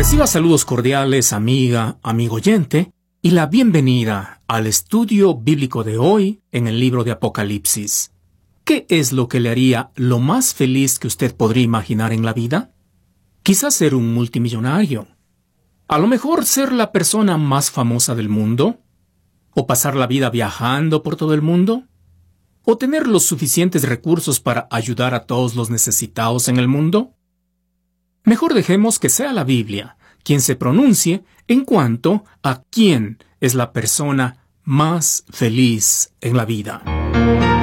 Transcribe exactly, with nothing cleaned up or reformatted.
Reciba saludos cordiales, amiga, amigo oyente, y la bienvenida al estudio bíblico de hoy en el libro de Apocalipsis. ¿Qué es lo que le haría lo más feliz que usted podría imaginar en la vida? Quizás ser un multimillonario. A lo mejor ser la persona más famosa del mundo. ¿O pasar la vida viajando por todo el mundo? ¿O tener los suficientes recursos para ayudar a todos los necesitados en el mundo? Mejor dejemos que sea la Biblia quien se pronuncie en cuanto a quién es la persona más feliz en la vida.